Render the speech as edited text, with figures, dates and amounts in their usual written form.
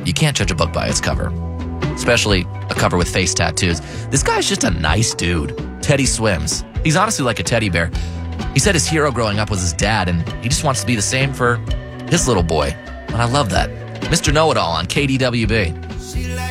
You can't judge a book by its cover, especially a cover with face tattoos. This guy's just a nice dude. Teddy Swims. He's honestly like a teddy bear. He said his hero growing up was his dad, and he just wants to be the same for his little boy. And I love that. Mr. Know-It-All on KDWB.